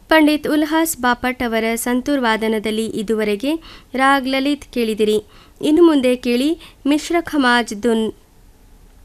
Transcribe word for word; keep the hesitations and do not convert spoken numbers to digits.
ಪಂಡಿತ್ ಉಲ್ಹಾಸ್ ಬಾಪಟ್ ಅವರ ಸಂತೂರ್ ವಾದನದಲ್ಲಿ ಇದುವರೆಗೆ ರಾಗ್ ಲಲಿತ್ ಕೇಳಿದಿರಿ. ಇನ್ನು ಮುಂದೆ ಕೇಳಿ ಮಿಶ್ರ ಖಮಾಜ್ ದುನ್.